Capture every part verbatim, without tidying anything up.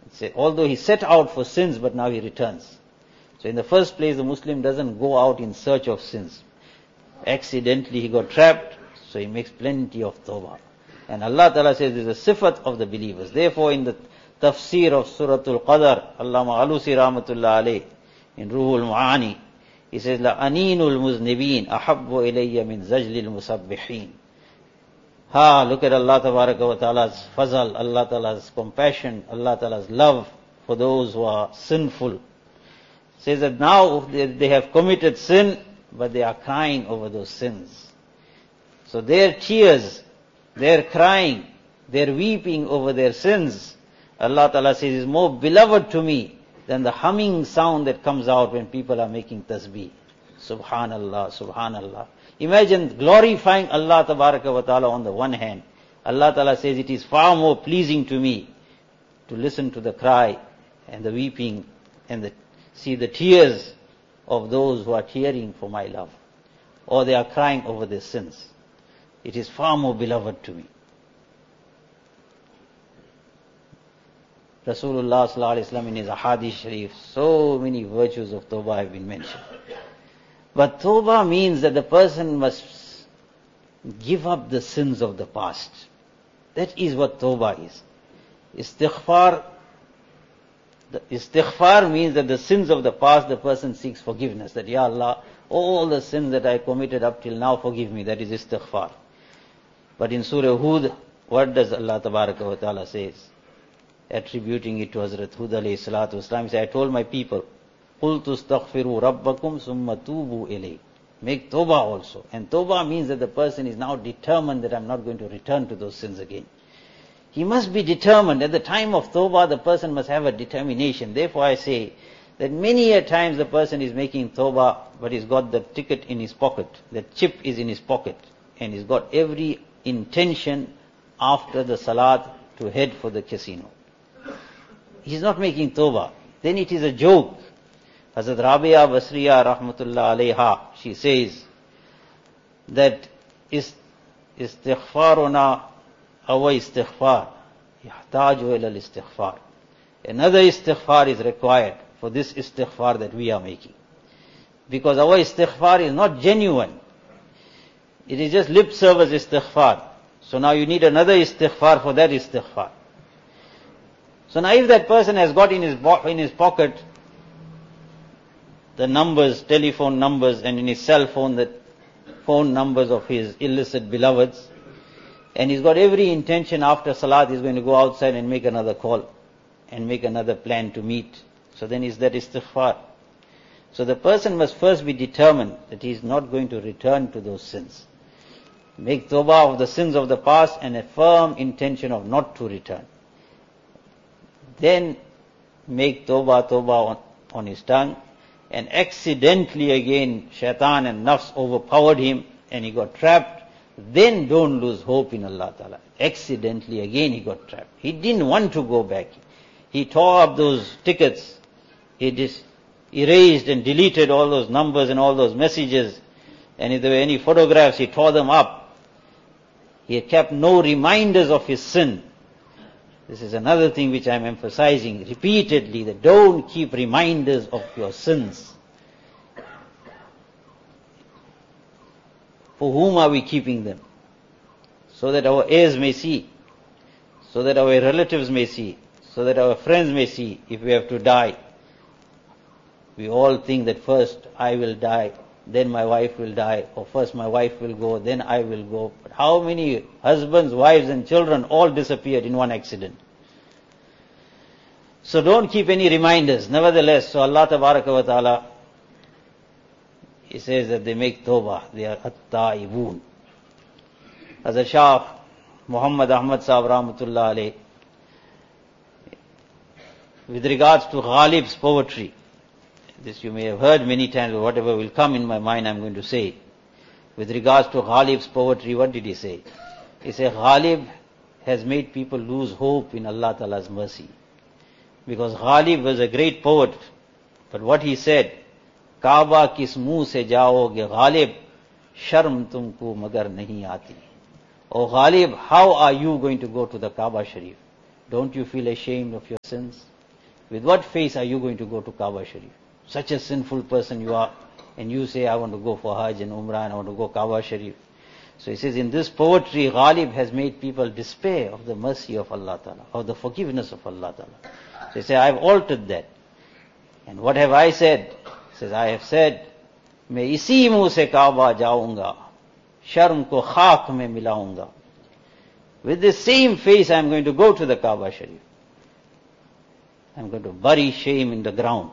Say, although he set out for sins, but now he returns. So in the first place, the Muslim doesn't go out in search of sins. Accidentally he got trapped, so he makes plenty of tawbah. And Allah Ta'ala says this is a sifat of the believers. Therefore in the tafsir of Suratul Qadr, Allama Alusi Rahmatullah alayh, in Ruhul Ma'ani, he says, La aninul muznibeen ahabbu ilayya min zajlil musabbihin. Ha, look at Allah Tabaraka wa Ta'ala's fazal, Allah Ta'ala's compassion, Allah Ta'ala's love for those who are sinful. Says that now they, they have committed sin, but they are crying over those sins. So their tears, their crying, their weeping over their sins, Allah Ta'ala says is more beloved to me than the humming sound that comes out when people are making tasbih. Subhanallah, Subhanallah. Imagine glorifying Allah Tabaraka wa Ta'ala on the one hand. Allah Ta'ala says it is far more pleasing to me to listen to the cry and the weeping and the, see the tears of those who are tearing for my love. Or they are crying over their sins. It is far more beloved to me. Rasulullah Sallallahu Alaihi Wasallam in his Ahadith Sharif, so many virtues of Tawbah have been mentioned. But Tawbah means that the person must give up the sins of the past. That is what Tawbah is. Istighfar, the istighfar means that the sins of the past, the person seeks forgiveness. That, Ya Allah, all the sins that I committed up till now, forgive me. That is istighfar. But in Surah Hud, what does Allah Tabaraka wa Ta'ala says? Attributing it to Hazrat Hud alayhi salatu wasalam, he said, I told my people, قُلْتُ اسْتَغْفِرُوا رَبَّكُمْ ثُمَّ تُوبُوا إِلَيْهِ. Make tawbah also. And tawbah means that the person is now determined that I'm not going to return to those sins again. He must be determined. At the time of tawbah, the person must have a determination. Therefore I say that many a times the person is making tawbah, but he's got the ticket in his pocket. The chip is in his pocket. And he's got every intention after the salat to head for the casino. He's not making tawbah. Then it is a joke. Hazrat Rabia Basriya Rahmatullah Alayha, she says that is istighfaruna awa istighfar yahtaju ila istighfar. Another istighfar is required for this istighfar that we are making. Because our istighfar is not genuine. It is just lip service istighfar. So now you need another istighfar for that istighfar. So now if that person has got in his in his pocket the numbers, telephone numbers, and in his cell phone the phone numbers of his illicit beloveds, and he's got every intention after salat he's going to go outside and make another call and make another plan to meet. So then is that istighfar? So the person must first be determined that he is not going to return to those sins. Make tawbah of the sins of the past and a firm intention of not to return. Then make tawbah, tawbah on, on his tongue, and accidentally again shaitan and nafs overpowered him and he got trapped. Then don't lose hope in Allah Ta'ala. Accidentally again he got trapped. He didn't want to go back. He tore up those tickets. He just erased and deleted all those numbers and all those messages. And if there were any photographs, he tore them up. He had kept no reminders of his sin. This is another thing which I am emphasizing repeatedly, that don't keep reminders of your sins. For whom are we keeping them? So that our heirs may see, so that our relatives may see, so that our friends may see if we have to die. We all think that first I will die, then my wife will die, or first my wife will go, then I will go. But how many husbands, wives and children all disappeared in one accident? So don't keep any reminders. Nevertheless, so Allah Tabaraka wa Ta'ala, He says that they make tawbah, they are at-ta'ibun. As a Shah Muhammad Ahmad Sahib Rahmatullah alayh, with regards to Ghalib's poetry, this you may have heard many times, but whatever will come in my mind I'm going to say. With regards to Ghalib's poetry, what did he say? He said, Ghalib has made people lose hope in Allah Ta'ala's mercy. Because Ghalib was a great poet, but what he said, Kaaba kis muh se jaoge Ghalib, sharm tumko magar nahi aati. Oh Ghalib, how are you going to go to the Kaaba Sharif? Don't you feel ashamed of your sins? With what face are you going to go to Kaaba Sharif? Such a sinful person you are, and you say, I want to go for Hajj and Umrah and I want to go Kaaba Sharif. So he says, in this poetry, Ghalib has made people despair of the mercy of Allah Ta'ala, of the forgiveness of Allah Ta'ala. So he says, I have altered that. And what have I said? He says, I have said, मैं इसी मुंह से काबा जाऊंगा, शर्म को खाक में मिलाऊंगा. With the same face, I am going to go to the Kaaba Sharif. I am going to bury shame in the ground.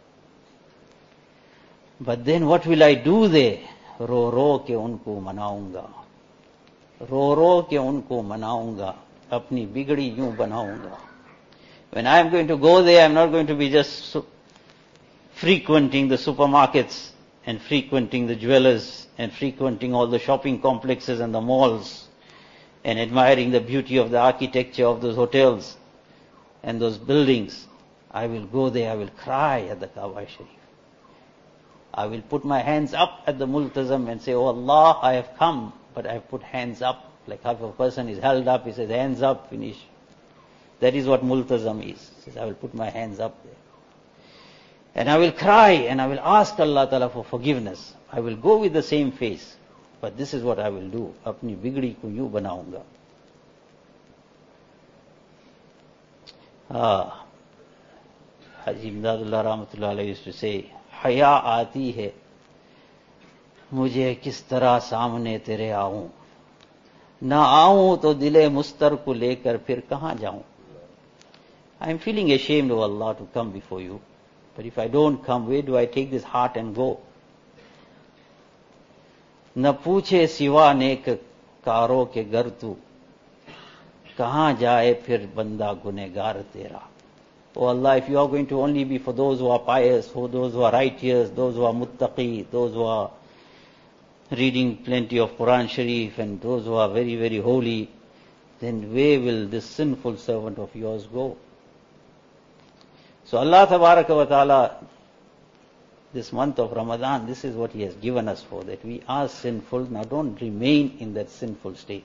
But then what will I do there? रो रो के उनको मनाऊंगा, रो रो के उनको मनाऊंगा, अपनी बिगड़ी यूं बनाऊंगा. When I am going to go there, I am not going to be just su- frequenting the supermarkets and frequenting the jewelers and frequenting all the shopping complexes and the malls and admiring the beauty of the architecture of those hotels and those buildings. I will go there, I will cry at the Kaaba Sharif. I will put my hands up at the Multazam and say, Oh Allah, I have come, but I have put hands up. Like how a person is held up, he says, hands up, finish. That is what Multazam is. He says, I will put my hands up there. And I will cry and I will ask Allah Ta'ala for forgiveness. I will go with the same face, but this is what I will do. Apni bigdi ko yu banaunga. Ah, Haji Imdadullah Rahmatullah Alayhi used to say, हया आती है मुझे किस तरह सामने तेरे आऊं, ना आऊं तो दिले मुस्तर को लेकर फिर कहां जाऊं. I am feeling ashamed of Allah to come before you, but if I don't come, where do I take this heart and go? न पूछे सिवा नेक कारों के घर तू, कहां जाए फिर बंदा गुनहगार तेरा. Oh Allah, if you are going to only be for those who are pious, for those who are righteous, those who are muttaqi, those who are reading plenty of Quran Sharif and those who are very, very holy, then where will this sinful servant of yours go? So Allah Tabaraka wa Ta'ala, this month of Ramadan, this is what He has given us for, that we are sinful. Now don't remain in that sinful state.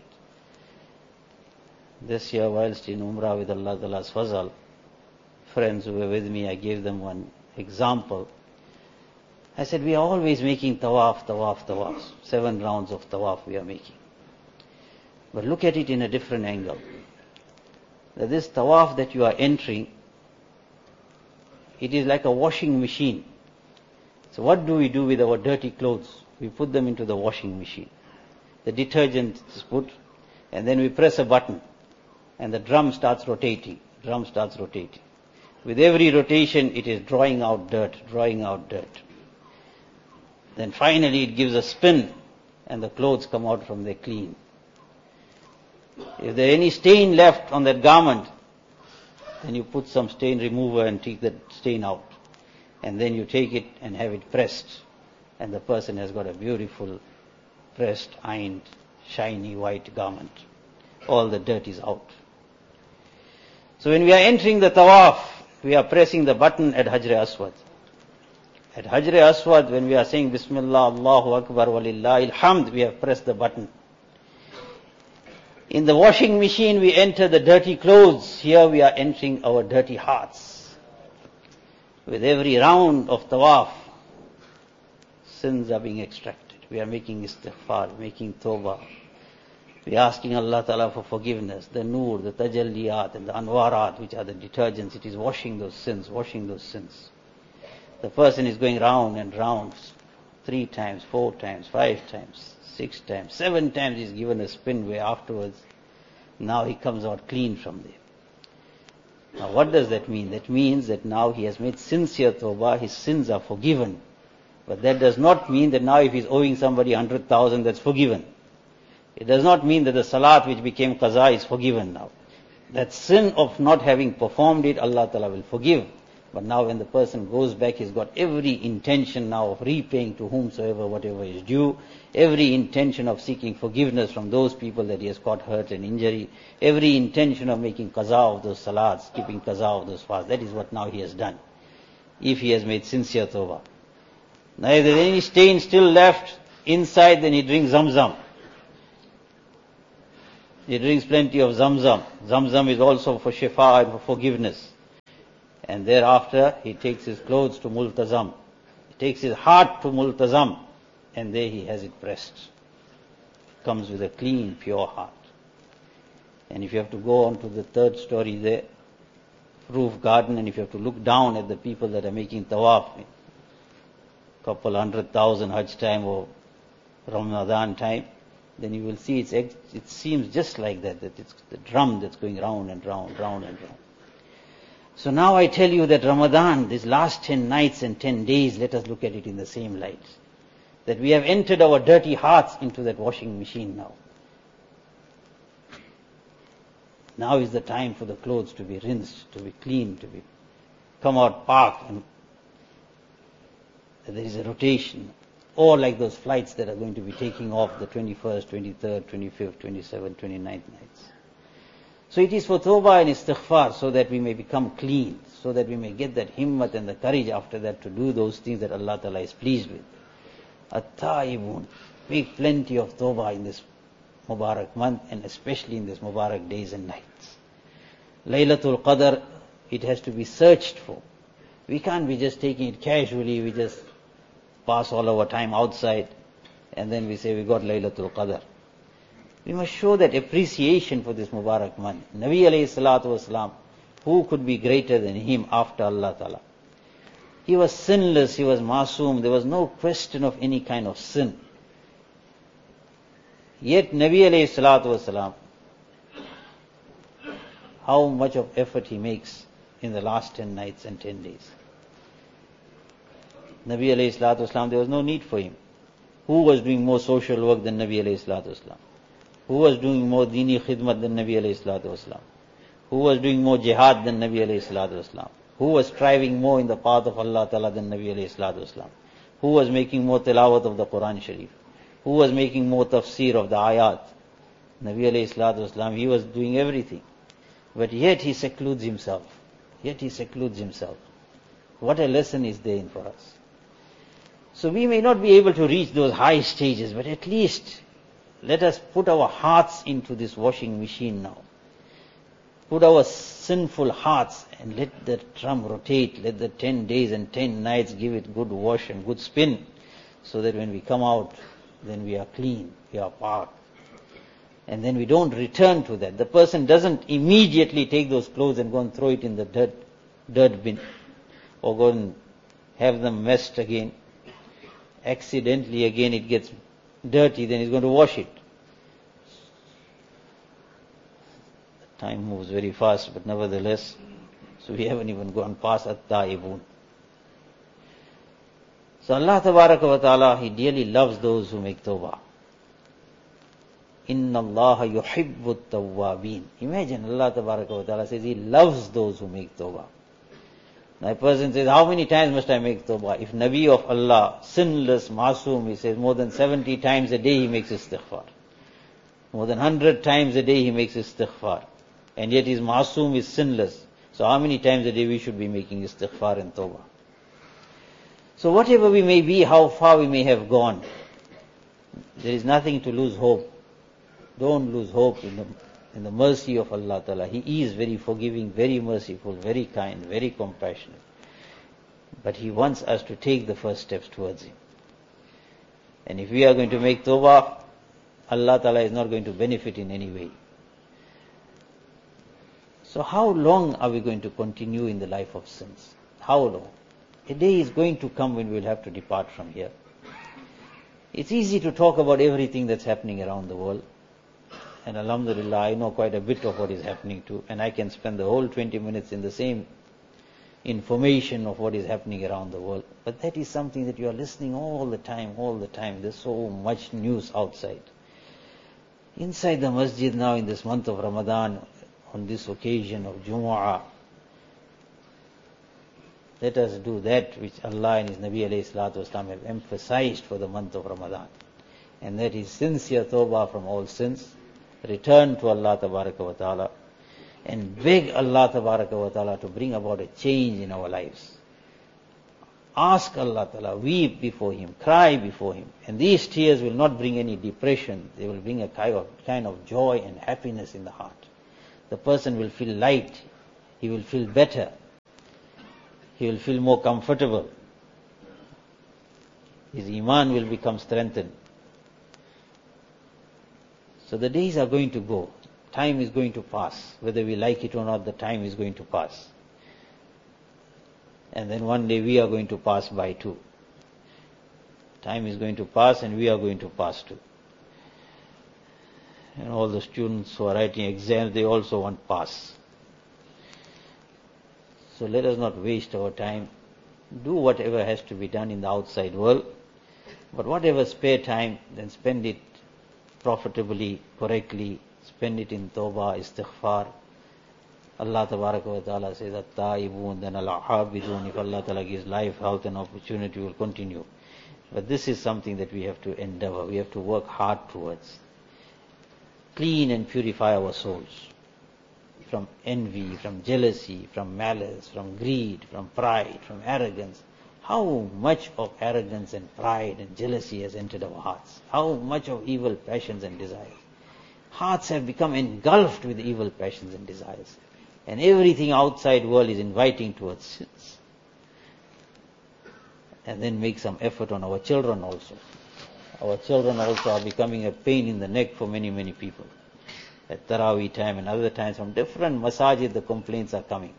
This year, whilst in Umrah with Allah Ta'ala's fazal, friends who were with me, I gave them one example. I said, we are always making tawaf, tawaf, tawaf. Seven rounds of tawaf we are making. But look at it in a different angle. That this tawaf that you are entering, it is like a washing machine. So what do we do with our dirty clothes? We put them into the washing machine. The detergent is put, and then we press a button, and the drum starts rotating. Drum starts rotating. With every rotation, it is drawing out dirt, drawing out dirt. Then finally it gives a spin, and the clothes come out from there clean. If there is any stain left on that garment, then you put some stain remover and take that stain out. And then you take it and have it pressed. And the person has got a beautiful, pressed, ironed, shiny white garment. All the dirt is out. So when we are entering the tawaf, we are pressing the button at Hajr Aswad. At Hajr Aswad, when we are saying Bismillah, Allahu Akbar, Walillahi Alhamd, we have pressed the button. In the washing machine, we enter the dirty clothes. Here we are entering our dirty hearts. With every round of tawaf, sins are being extracted. We are making istighfar, making tawbah. We are asking Allah Ta'ala for forgiveness. The nur, the tajalliyat and the anwarat, which are the detergents, it is washing those sins, washing those sins. The person is going round and round, three times, four times, five times, six times, seven times he's given a spin where afterwards, now he comes out clean from there. Now what does that mean? That means that now he has made sincere tawbah, his sins are forgiven. But that does not mean that now if he's owing somebody one hundred thousand, that's forgiven. It does not mean that the salat which became qaza is forgiven now. That sin of not having performed it, Allah Ta'ala will forgive. But now when the person goes back, he's got every intention now of repaying to whomsoever whatever is due, every intention of seeking forgiveness from those people that he has caught hurt and injury, every intention of making qaza of those salats, keeping qaza of those fasts. That is what now he has done, if he has made sincere tawbah. Now if there is any stain still left inside, then he drinks Zamzam. He drinks plenty of Zamzam. Zamzam is also for shifa and for forgiveness. And thereafter, he takes his clothes to Multazam. He takes his heart to Multazam. And there he has it pressed. Comes with a clean, pure heart. And if you have to go on to the third story there, roof garden, and if you have to look down at the people that are making tawaf, couple hundred thousand Hajj time or Ramadan time, then you will see it's, it seems just like that, that it's the drum that's going round and round, round and round. So now I tell you that Ramadan, these last ten nights and ten days, let us look at it in the same light. That we have entered our dirty hearts into that washing machine now. Now is the time for the clothes to be rinsed, to be cleaned, to be come out parked, and there is a rotation. Or like those flights that are going to be taking off the twenty-first, twenty-third, twenty-fifth, twenty-seventh, twenty-ninth nights. So it is for tawbah and istighfar, so that we may become clean, so that we may get that himmat and the courage after that to do those things that Allah Ta'ala is pleased with. At-ta'ibun, make plenty of tawbah in this Mubarak month, and especially in this Mubarak days and nights. Laylatul Qadr, it has to be searched for. We can't be just taking it casually, we just pass all our time outside, and then we say we got Laylatul Qadr. We must show that appreciation for this Mubarak month. Nabi alayhi salatu wasalam, who could be greater than him after Allah Ta'ala? He was sinless, he was masoom, there was no question of any kind of sin. Yet Nabi alayhi salatu wasalam, how much of effort he makes in the last ten nights and ten days. Nabi alayhi salatu wasalam, there was no need for him. Who was doing more social work than Nabi alayhi salatu wasalam? Who was doing more dini khidmat than Nabi alayhi salatu wasalam? Who was doing more jihad than Nabi alayhi salatu wasalam? Who was striving more in the path of Allah Ta'ala than Nabi alayhi salatu wasalam? Who was making more tilawat of the Quran Sharif? Who was making more tafsir of the ayat? Nabi alayhi salatu wasalam, he was doing everything. But yet he secludes himself. Yet he secludes himself. What a lesson is there in for us. So we may not be able to reach those high stages, but at least let us put our hearts into this washing machine now. Put our sinful hearts and let the drum rotate, let the ten days and ten nights give it good wash and good spin, so that when we come out, then we are clean, we are parked. And then we don't return to that. The person doesn't immediately take those clothes and go and throw it in the dirt, dirt bin, or go and have them messed again. Accidentally again it gets dirty, then he's going to wash it. Time moves very fast, but nevertheless, so we haven't even gone past at-ta'ibun. So Allah Tabaraka wa Ta'ala, He dearly loves those who make tawbah. Inna Allah yuhibbu at-tawwabin. Imagine Allah Tabaraka wa Ta'ala says He loves those who make tawbah. Now a person says, how many times must I make tawbah? If Nabi of Allah, sinless, masoom, he says more than seventy times a day he makes istighfar. More than one hundred times a day he makes istighfar. And yet his masoom is sinless. So how many times a day we should be making istighfar and tawbah? So whatever we may be, how far we may have gone, there is nothing to lose hope. Don't lose hope in the, in the mercy of Allah Ta'ala. He is very forgiving, very merciful, very kind, very compassionate. But He wants us to take the first steps towards Him. And if we are going to make tawbah, Allah Ta'ala is not going to benefit in any way. So how long are we going to continue in the life of sins? How long? A day is going to come when we will have to depart from here. It's easy to talk about everything that's happening around the world. And alhamdulillah, I know quite a bit of what is happening too. And I can spend the whole twenty minutes in the same information of what is happening around the world. But that is something that you are listening all the time, all the time. There's so much news outside. Inside the masjid now in this month of Ramadan, on this occasion of Jumu'ah, let us do that which Allah and His Nabi alayhi salatu wasalam have emphasized for the month of Ramadan. And that is sincere tawbah from all sins, return to Allah Tabaraka wa Ta'ala, and beg Allah Tabaraka wa Ta'ala to bring about a change in our lives. Ask Allah Ta'ala, weep before Him, cry before Him. And these tears will not bring any depression, they will bring a kind of, kind of joy and happiness in the heart. The person will feel light, he will feel better. He will feel more comfortable. His iman will become strengthened. So the days are going to go. Time is going to pass. Whether we like it or not, the time is going to pass. And then one day we are going to pass by too. Time is going to pass and we are going to pass too. And all the students who are writing exams, they also want pass. So let us not waste our time. Do whatever has to be done in the outside world. But whatever spare time, then spend it profitably, correctly. Spend it in tawbah, istighfar. Allah Tabaraka wa Ta'ala says, At-ta'ibun, then al-ahabidun. If Allah Ta'ala gives life, health and opportunity, will continue. But this is something that we have to endeavor. We have to work hard towards. Clean and purify our souls. From envy, from jealousy, from malice, from greed, from pride, from arrogance. How much of arrogance and pride and jealousy has entered our hearts? How much of evil passions and desires? Hearts have become engulfed with evil passions and desires. And everything outside world is inviting towards sins. And then make some effort on our children also. Our children also are becoming a pain in the neck for many, many people. At Taraweeh time and other times from different masajid the complaints are coming.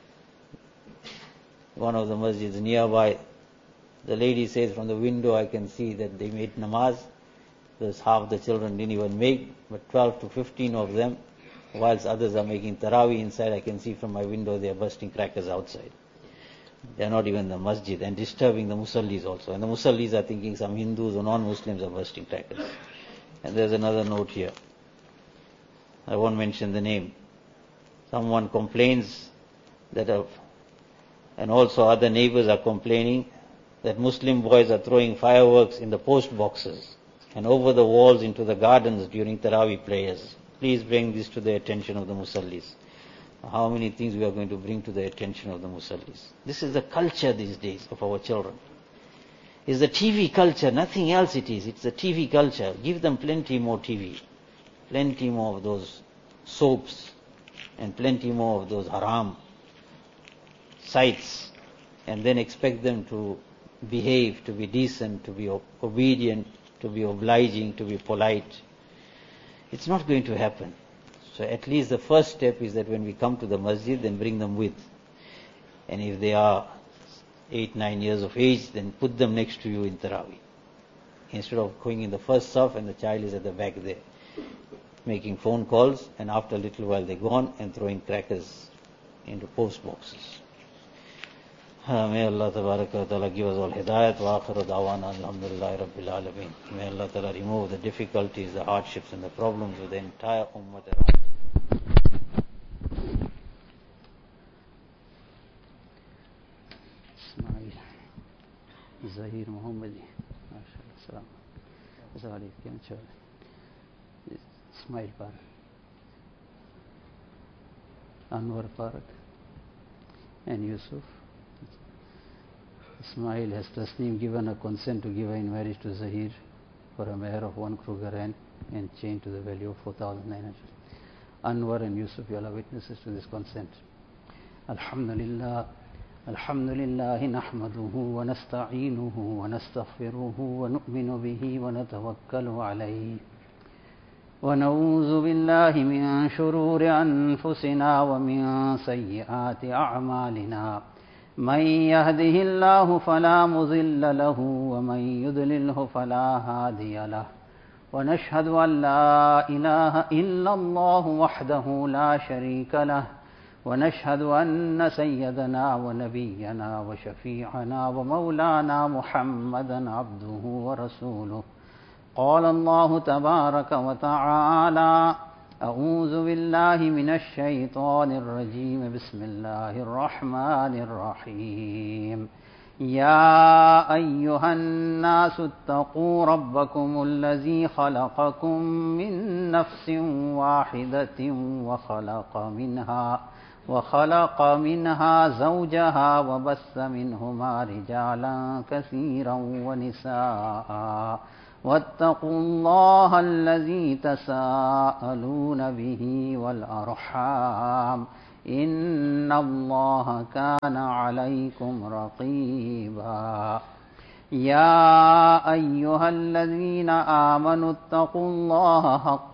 One of the masjids nearby, the lady says from the window I can see that they made namaz. There's half the children didn't even make, but twelve to fifteen of them, whilst others are making Taraweeh inside, I can see from my window they are bursting crackers outside. They are not even in the masjid and disturbing the musallis also. And the musallis are thinking some Hindus or non-Muslims are bursting crackers. And there's another note here. I won't mention the name. Someone complains that, of, and also other neighbors are complaining that Muslim boys are throwing fireworks in the post boxes and over the walls into the gardens during Taraweeh prayers. Please bring this to the attention of the musallis. How many things we are going to bring to the attention of the musallis. This is the culture these days of our children. It's the T V culture, nothing else it is. It's the T V culture. Give them plenty more T V. Plenty more of those soaps and plenty more of those haram sites, and then expect them to behave, to be decent, to be obedient, to be obliging, to be polite. It's not going to happen. So at least the first step is that when we come to the masjid, then bring them with. And if they are eight, nine years of age, then put them next to you in Taraweeh. Instead of going in the first saf and the child is at the back there, making phone calls, and after a little while they're gone and throwing crackers into post boxes. Uh, may Allah Tabaraka wa Ta'ala give us all hidayat wa akhiru da'wana alhamdulillahi rabbil alameen. May Allah Ta'ala remove the difficulties, the hardships and the problems of the entire ummah around. Ismail Zahir Muhammadi. MashaAllah. Assalamu alaikum. Ismail Park. Anwar Park and Yusuf. Ismail has Tasneem given a consent to give her in marriage to Zahir for a meher of one kruger and, and chain to the value of four thousand nine hundred. Anwar and Yusuf, you all are witnesses to this consent. Alhamdulillah. Alhamdulillah nahmaduhu wa nasta'inuhu wa nastaghfiruhu wa nu'minu bihi wa natawakkalu alayhi. ونعوذ بالله من شرور أنفسنا ومن سيئات أعمالنا من يهده الله فلا مضل له ومن يضلله فلا هادي له ونشهد أن لا إله إلا الله وحده لا شريك له ونشهد أن سيدنا ونبينا وشفيعنا ومولانا محمدا عبده ورسوله. قال الله تبارك وتعالى أعوذ بالله من الشيطان الرجيم بسم الله الرحمن الرحيم يا أيها الناس اتقوا ربكم الذي خلقكم من نفس واحدة وخلق منها وخلق منها زوجها وبث منهما رجالا كثيرا ونساء واتقوا الله الذي تساءلون به والأرحام إن الله كان عليكم رقيبا يا أيها الذين آمنوا اتقوا الله حق